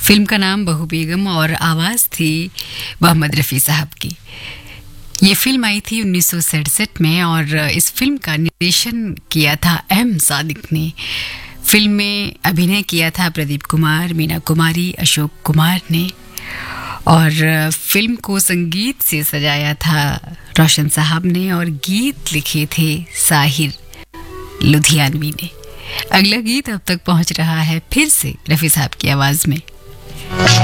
Film का नाम बहू बेगम और आवाज़ थी मोहम्मद रफ़ी साहब की। ये फिल्म आई थी 1967 में और इस फिल्म का निर्देशन किया था एम सादिक ने। फिल्म में अभिनय किया था प्रदीप कुमार, मीना कुमारी, अशोक कुमार ने और फिल्म को संगीत से सजाया था रोशन साहब ने और गीत लिखे थे साहिर लुधियानवी ने। अगला गीत अब तक पहुंच रहा है फिर से रफ़ी साहब की आवाज़ में।